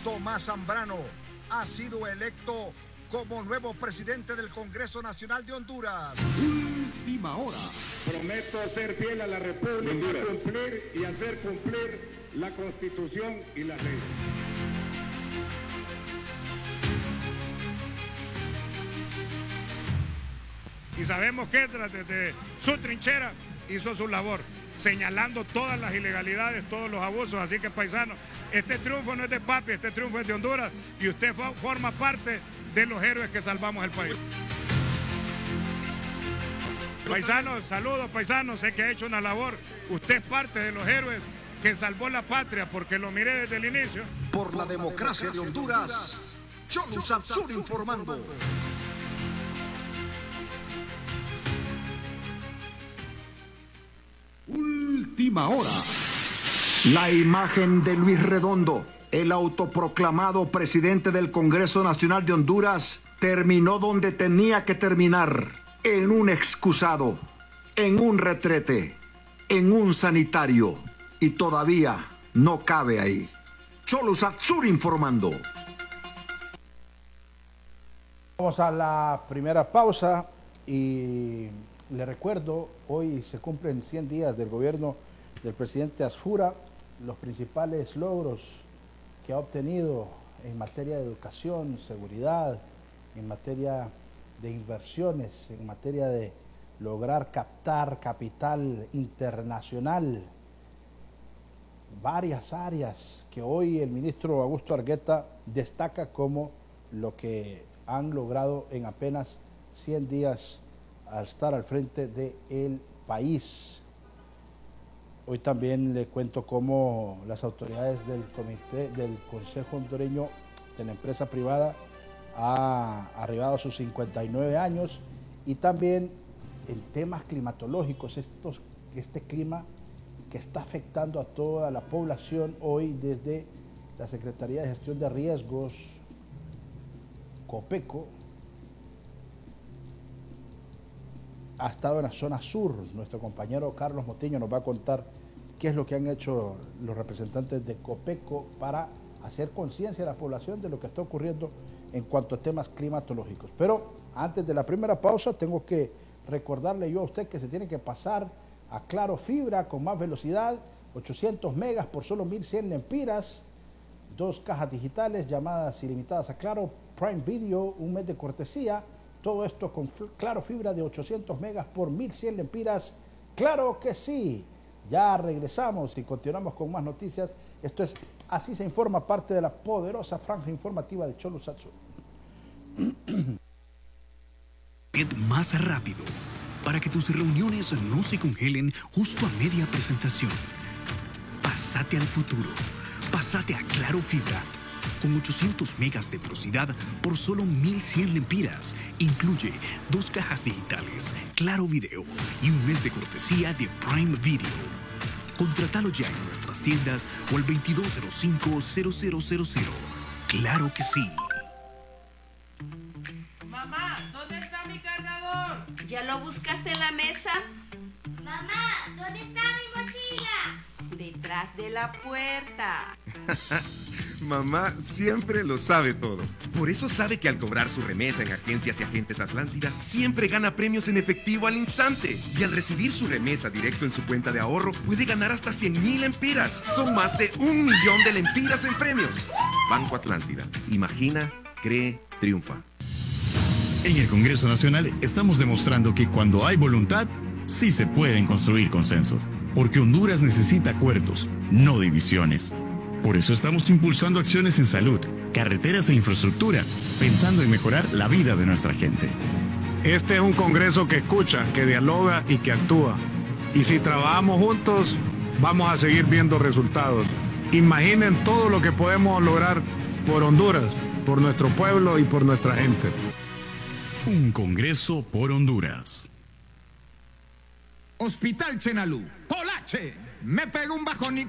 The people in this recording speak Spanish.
Tomás Zambrano ha sido electo como nuevo presidente del Congreso Nacional de Honduras. Última hora. Prometo ser fiel a la República, cumplir y hacer cumplir la Constitución y las leyes. Y sabemos que desde su trinchera hizo su labor, señalando todas las ilegalidades, todos los abusos. Así que, paisanos, este triunfo no es de papi, este triunfo es de Honduras y usted forma parte de los héroes que salvamos el país. Paisanos, saludos paisanos, sé que ha hecho una labor. Usted es parte de los héroes que salvó la patria, porque lo miré desde el inicio. Por la democracia de Honduras, Cholo Sapsur informando. Última hora. La imagen de Luis Redondo, el autoproclamado presidente del Congreso Nacional de Honduras, terminó donde tenía que terminar, en un excusado, en un retrete, en un sanitario, y todavía no cabe ahí. Cholo Sapsur informando. Vamos a la primera pausa y le recuerdo, hoy se cumplen 100 días del gobierno del presidente Asfura, los principales logros que ha obtenido en materia de educación, seguridad, en materia de inversiones, en materia de lograr captar capital internacional, varias áreas que hoy el ministro Augusto Argueta destaca como lo que han logrado en apenas 100 días al estar al frente del país. Hoy también le cuento cómo las autoridades del comité del Consejo Hondureño de la Empresa Privada ha arribado a sus 59 años y también en temas climatológicos, este clima que está afectando a toda la población hoy desde la Secretaría de Gestión de Riesgos, COPECO, ha estado en la zona sur. Nuestro compañero Carlos Motiño nos va a contar qué es lo que han hecho los representantes de COPECO para hacer conciencia a la población de lo que está ocurriendo en cuanto a temas climatológicos. Pero antes de la primera pausa tengo que recordarle yo a usted que se tiene que pasar a Claro Fibra con más velocidad, 800 megas por solo 1,100 lempiras, 2 cajas digitales, llamadas ilimitadas a Claro, Prime Video, un mes de cortesía. Todo esto con Claro Fibra de 800 megas por 1,100 lempiras. ¡Claro que sí! Ya regresamos y continuamos con más noticias. Esto es Así se informa, parte de la poderosa franja informativa de Cholo Sapsur. Más rápido, para que tus reuniones no se congelen justo a media presentación. Pásate al futuro. Pásate a Claro Fibra. Con 800 megas de velocidad por solo 1,100 lempiras. Incluye 2 cajas digitales, Claro Video y un mes de cortesía de Prime Video. Contratalo ya en nuestras tiendas o al 2205-0000. ¡Claro que sí! Mamá, ¿dónde está mi cargador? ¿Ya lo buscaste en la mesa? Mamá, ¿dónde está mi mochila? Detrás de la puerta. Mamá siempre lo sabe todo. Por eso sabe que al cobrar su remesa en Agencias y Agentes Atlántida, siempre gana premios en efectivo al instante. Y al recibir su remesa directo en su cuenta de ahorro, puede ganar hasta 100,000 lempiras. Son más de 1,000,000 de lempiras en premios. Banco Atlántida. Imagina, cree, triunfa. En el Congreso Nacional estamos demostrando que cuando hay voluntad, sí se pueden construir consensos. Porque Honduras necesita acuerdos, no divisiones. Por eso estamos impulsando acciones en salud, carreteras e infraestructura, pensando en mejorar la vida de nuestra gente. Este es un Congreso que escucha, que dialoga y que actúa. Y si trabajamos juntos, vamos a seguir viendo resultados. Imaginen todo lo que podemos lograr por Honduras, por nuestro pueblo y por nuestra gente. Un Congreso por Honduras. Hospital Chenalú. Polache. Me pegó un bajón.